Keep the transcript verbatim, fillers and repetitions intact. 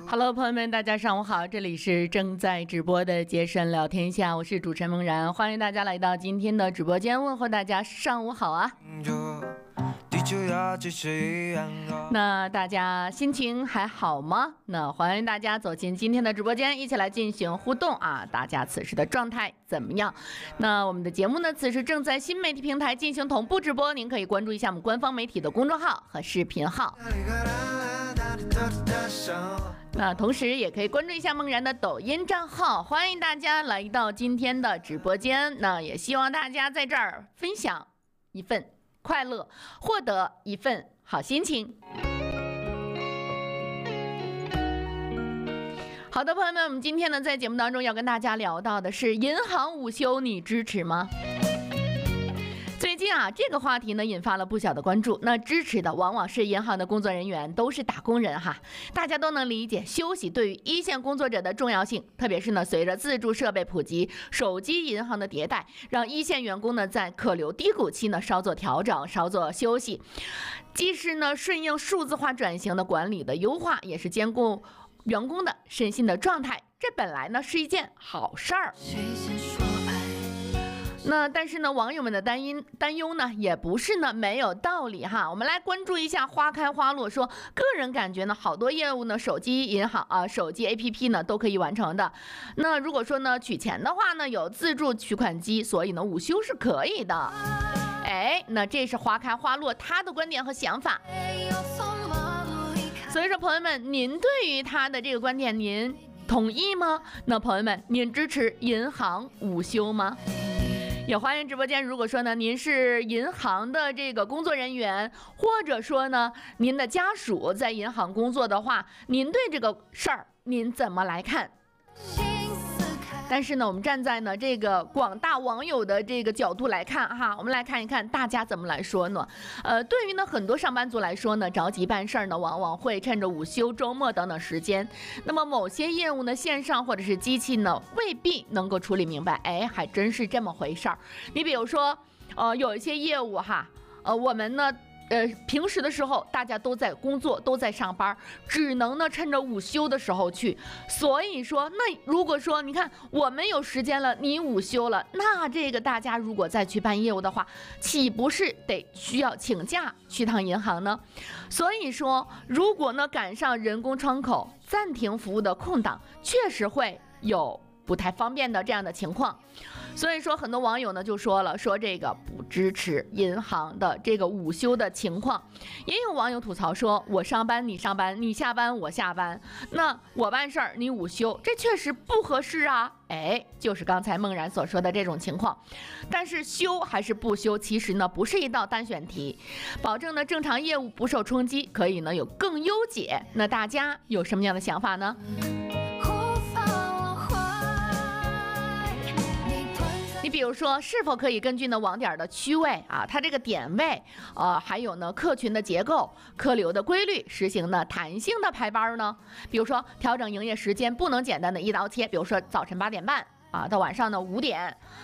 Hello， 朋友们，大家上午好，这里是正在直播的杰森聊天下，我是主持人梦然，欢迎大家来到今天的直播间，问候大家上午好啊。那大家心情还好吗？那欢迎大家走进今天的直播间，一起来进行互动啊！大家此时的状态怎么样？那我们的节目呢，此时正在新媒体平台进行同步直播，您可以关注一下我们官方媒体的公众号和视频号。那同时也可以关注一下梦然的抖音账号，欢迎大家来到今天的直播间。那也希望大家在这儿分享一份快乐，获得一份好心情。好的，朋友们，我们今天呢在节目当中要跟大家聊到的是银行午休，你支持吗？最近啊，这个话题呢引发了不小的关注。那支持的往往是银行的工作人员，都是打工人哈。大家都能理解休息对于一线工作者的重要性，特别是呢随着自助设备普及，手机银行的迭代，让一线员工呢在客流低谷期呢稍作调整，稍作休息，既是呢顺应数字化转型的管理的优化，也是兼顾员工的身心的状态，这本来呢是一件好事儿。那但是呢，网友们的担忧担忧呢，也不是呢没有道理哈。我们来关注一下花开花落，说个人感觉呢，好多业务呢，手机银行啊，手机 A P P 呢都可以完成的。那如果说呢取钱的话呢，有自助取款机，所以呢午休是可以的。哎，那这是花开花落他的观点和想法。所以说，朋友们，您对于他的这个观点，您同意吗？那朋友们，您支持银行午休吗？也欢迎直播间，如果说呢您是银行的这个工作人员，或者说呢您的家属在银行工作的话，您对这个事儿您怎么来看？但是呢我们站在呢这个广大网友的这个角度来看哈，我们来看一看大家怎么来说呢？呃，对于呢很多上班族来说呢，着急办事儿呢，往往会趁着午休、周末等等时间。那么某些业务呢，线上或者是机器呢，未必能够处理明白。哎，还真是这么回事儿。你比如说，呃，有一些业务哈，呃，我们呢。呃，平时的时候大家都在工作，都在上班，只能呢趁着午休的时候去。所以说，那如果说你看我们有时间了，你午休了，那这个大家如果再去办业务的话，岂不是得需要请假去趟银行呢？所以说，如果呢赶上人工窗口暂停服务的空档，确实会有不太方便的这样的情况。所以说很多网友呢就说了，说这个不支持银行的这个午休的情况。也有网友吐槽说，我上班你上班，你下班我下班，那我办事儿你午休，这确实不合适啊。哎，就是刚才梦然所说的这种情况。但是休还是不休，其实呢不是一道单选题，保证呢正常业务不受冲击，可以呢有更优解。那大家有什么样的想法呢？你比如说，是否可以根据呢网点的区位啊，它这个点位，呃，还有呢客群的结构、客流的规律，实行呢弹性的排班呢？比如说调整营业时间，不能简单的一刀切，比如说早晨八点半啊到晚上呢五点